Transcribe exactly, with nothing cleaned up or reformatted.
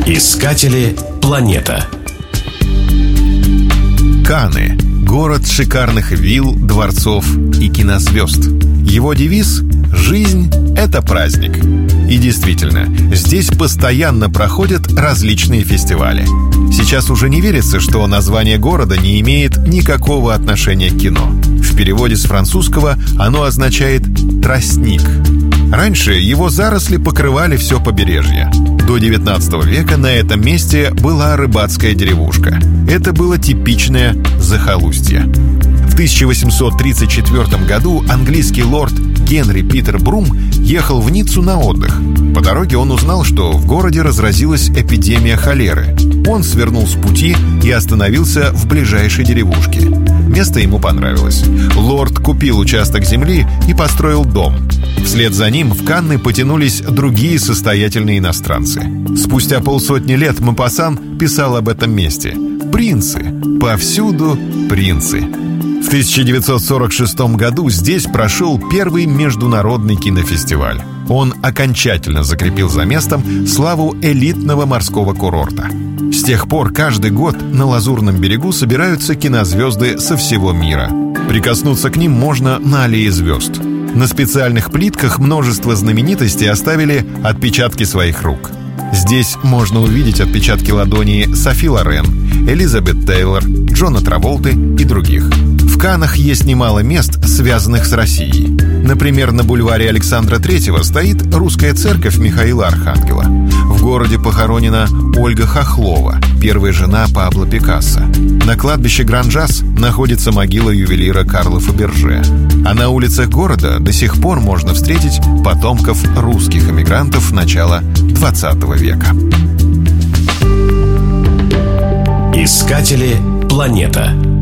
Искатели планета. Канны – город шикарных вилл, дворцов и кинозвезд. Его девиз «Жизнь – это праздник». И действительно, здесь постоянно проходят различные фестивали. Сейчас уже не верится, что название города не имеет никакого отношения к кино. В переводе с французского оно означает «тростник». Раньше его заросли покрывали все побережье. До девятнадцатого века на этом месте была рыбацкая деревушка. Это было типичное захолустье. В тысяча восемьсот тридцать четвёртом году английский лорд Генри Питер Брум ехал в Ниццу на отдых. По дороге он узнал, что в городе разразилась эпидемия холеры. Он свернул с пути и остановился в ближайшей деревушке. Место ему понравилось. Лорд купил участок земли и построил дом. Вслед за ним в Канны потянулись другие состоятельные иностранцы. Спустя полсотни лет Мопассан писал об этом месте. «Принцы. Повсюду принцы». В тысяча девятьсот сорок шестом году здесь прошел первый международный кинофестиваль. Он окончательно закрепил за местом славу элитного морского курорта. С тех пор каждый год на Лазурном берегу собираются кинозвезды со всего мира. Прикоснуться к ним можно на аллее звезд. На специальных плитках множество знаменитостей оставили отпечатки своих рук. Здесь можно увидеть отпечатки ладони Софи Лорен, Элизабет Тейлор, Джона Траволты и других. В Каннах есть немало мест, связанных с Россией. Например, на бульваре Александра Третьего стоит русская церковь Михаила Архангела. В городе похоронена Ольга Хохлова, первая жена Пабло Пикассо. На кладбище Гран-Жас находится могила ювелира Карла Фаберже. А на улицах города до сих пор можно встретить потомков русских эмигрантов начала двадцатого века. Искатели планета.